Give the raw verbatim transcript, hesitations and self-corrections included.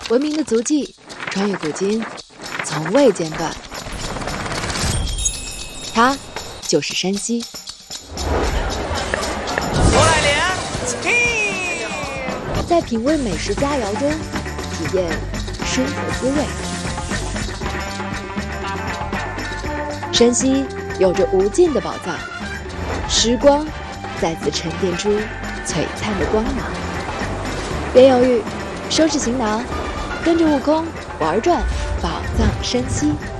文明的足迹穿越古今，从未间断。它就是山西。 我来量，嘿！ 在品味美食佳肴中，体验生活滋味。山西有着无尽的宝藏，时光再次沉淀出璀璨的光芒。别犹豫，收拾行囊，跟着悟空玩转宝藏山西。